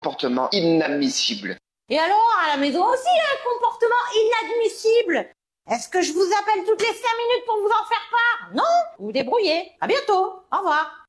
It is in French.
comportement inadmissible. Et alors, à la maison aussi, il y a un comportement inadmissible. Est-ce que je vous appelle toutes les 5 minutes pour vous en faire part? Non? Vous vous débrouillez. À bientôt. Au revoir.